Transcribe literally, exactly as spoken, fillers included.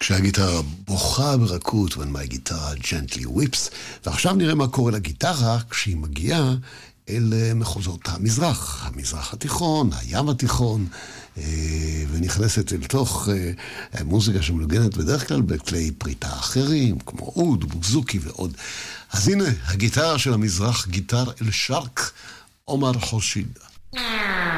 כשהגיטרה בוכה ברכות, when my guitar gently whips, ועכשיו נראה מה קורה לגיטרה כשהיא מגיעה אל מחוזות המזרח, המזרח התיכון, הים התיכון, ונכנסת אל תוך מוזיקה שמנוגנת בדרך כלל בכלי פריטה אחרים, כמו אוד, בוזוקי ועוד. אז הנה, הגיטרה של המזרח, גיטר אל שרק, עומר חורשיד.